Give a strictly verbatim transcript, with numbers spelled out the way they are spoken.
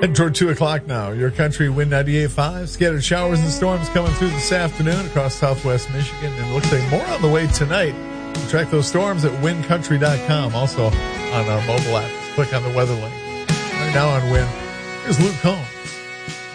Heading toward two o'clock now. Your Country Wind ninety-eight point five. Scattered showers and storms coming through this afternoon across southwest Michigan. And it looks like more on the way tonight. Track those storms at wind country dot com. Also on our mobile app. Just click on the weather link. Right now on Wind, here's Luke Combs.